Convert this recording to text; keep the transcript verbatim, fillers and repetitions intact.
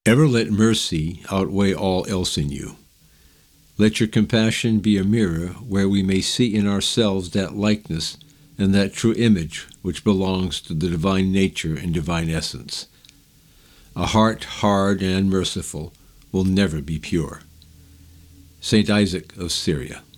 Ever let mercy outweigh all else in you. Let your compassion be a mirror where we may see in ourselves that likeness and that true image which belongs to the divine nature and divine essence. A heart hard and unmerciful will never be pure. Saint Isaac of Syria.